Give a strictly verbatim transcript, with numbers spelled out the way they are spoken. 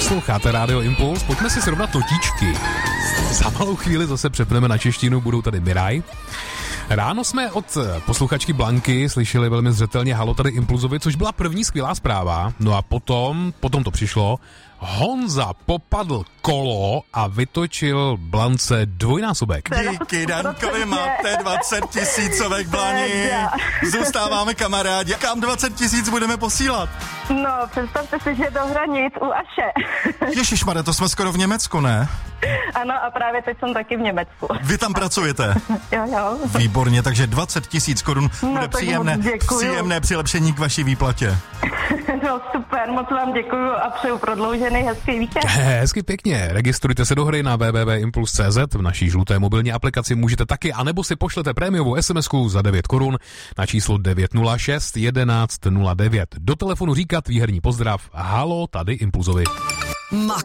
Posloucháte Rádio Impuls, pojďme si srovnat notíčky. Za malou chvíli zase přepneme na češtinu, budou tady Miraj. Ráno jsme od posluchačky Blanky slyšeli velmi zřetelně halo tady Impulzovi, což byla první skvělá zpráva. No a potom, potom to přišlo, Honza popadl kolo a vytočil Blance dvojnásobek. Díky Dankovi, máte dvacet tisícovek, Blani. Zůstáváme kamarádi. Kam dvacet tisíc budeme posílat? No, představte si, že do hranic u Aše. Ježišmarja, to jsme skoro v Německu, ne? Ano, a právě teď jsem taky v Německu. Vy tam pracujete? Jo, jo. Výborně, takže dvacet tisíc korun No, bude příjemné, příjemné přilepšení k vaší výplatě. No super, moc vám děkuju a přeju prodloužený hezký víkend. Hezky pěkně, registrujte se do hry na w w w tečka impuls tečka c z, v naší žluté mobilní aplikaci můžete taky, anebo si pošlete prémiovou SMSku za devět korun na číslo devět nula šest jedenáct nula devět. Do telefonu říkat výherní pozdrav, halo, tady Impulzovi. Max.